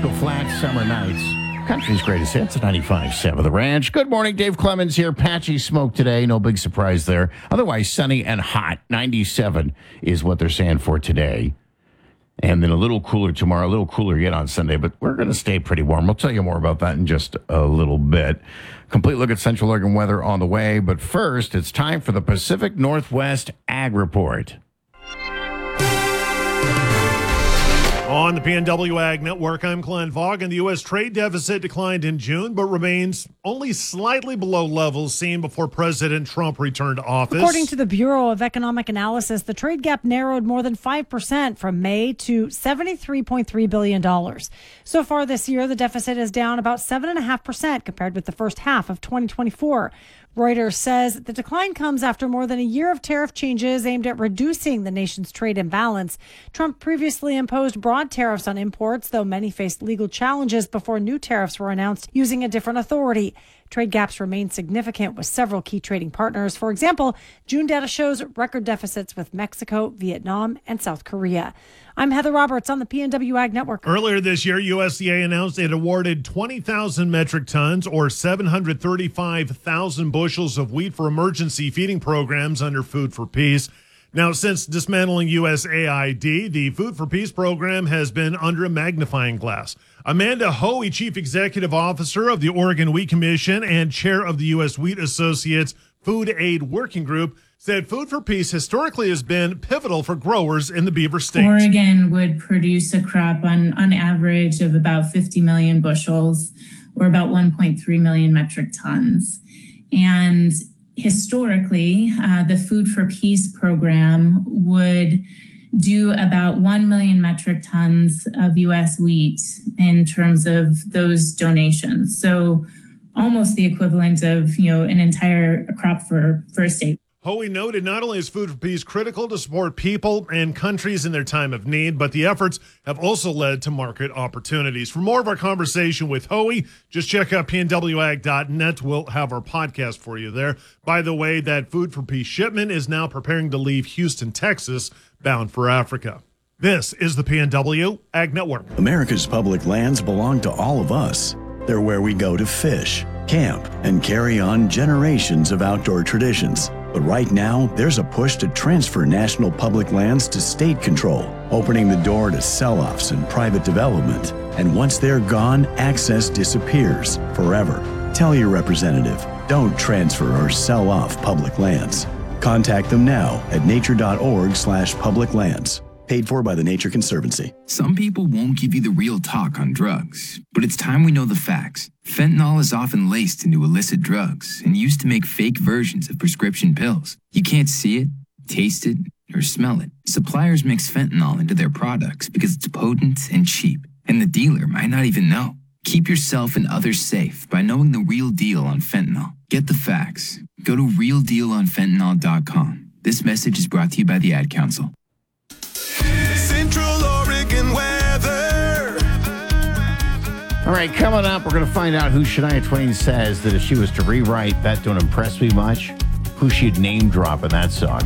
Flat summer nights. Country's greatest hits at 95.7 The Ranch. Good morning, Dave Clemens here. Patchy smoke today. No big surprise there. Otherwise, sunny and hot. 97 is what they're saying for today. And then a little cooler tomorrow, a little cooler yet on Sunday, but we're going to stay pretty warm. We'll tell you more about that in just a little bit. Complete look at Central Oregon weather on the way. But first, it's time for the Pacific Northwest Ag Report. On the PNW Ag Network, I'm Glenn Vaughn. The U.S. trade deficit declined in June, but remains only slightly below levels seen before President Trump returned to office. According to the Bureau of Economic Analysis, the trade gap narrowed more than 5% from May to $73.3 billion. So far this year, the deficit is down about 7.5% compared with the first half of 2024. Reuters says the decline comes after more than a year of tariff changes aimed at reducing the nation's trade imbalance. Trump previously imposed broad tariffs on imports, though many faced legal challenges before new tariffs were announced using a different authority. Trade gaps remain significant with several key trading partners. For example, June data shows record deficits with Mexico, Vietnam, and South Korea. I'm Heather Roberts on the PNW Ag Network. Earlier this year, USDA announced it awarded 20,000 metric tons or 735,000 bushels of wheat for emergency feeding programs under Food for Peace. Now, since dismantling USAID, the Food for Peace program has been under a magnifying glass. Amanda Hoey, Chief Executive Officer of the Oregon Wheat Commission and Chair of the U.S. Wheat Associates Food Aid Working Group, said Food for Peace historically has been pivotal for growers in the Beaver State. Oregon would produce a crop on average of about 50 million bushels or about 1.3 million metric tons. And historically, the Food for Peace program would do about 1 million metric tons of U.S. wheat in terms of those donations. So almost the equivalent of, an entire crop for a state. Hoey noted not only is Food for Peace critical to support people and countries in their time of need, but the efforts have also led to market opportunities. For more of our conversation with Hoey, just check out pnwag.net. We'll have our podcast for you there. By the way, that Food for Peace shipment is now preparing to leave Houston, Texas, bound for Africa. This is the PNW Ag Network. America's public lands belong to all of us. They're where we go to fish, camp, and carry on generations of outdoor traditions. But right now, there's a push to transfer national public lands to state control, opening the door to sell-offs and private development. And once they're gone, access disappears forever. Tell your representative, don't transfer or sell off public lands. Contact them now at nature.org/public lands. Paid for by the Nature Conservancy. Some people won't give you the real talk on drugs, but it's time we know the facts. Fentanyl is often laced into illicit drugs and used to make fake versions of prescription pills. You can't see it, taste it, or smell it. Suppliers mix fentanyl into their products because it's potent and cheap, and the dealer might not even know. Keep yourself and others safe by knowing the real deal on fentanyl. Get the facts. Go to realdealonfentanyl.com. This message is brought to you by the Ad Council. Central Oregon weather. All right, coming up, we're going to find out who Shania Twain says that if she was to rewrite That Don't Impress Me Much, who she'd name drop in that song.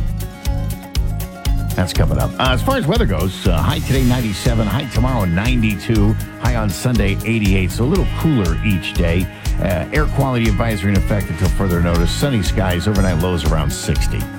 That's coming up. As far as weather goes, high today 97, high tomorrow 92, high on Sunday 88, so a little cooler each day. Air quality advisory in effect until further notice. Sunny skies, overnight lows around 60.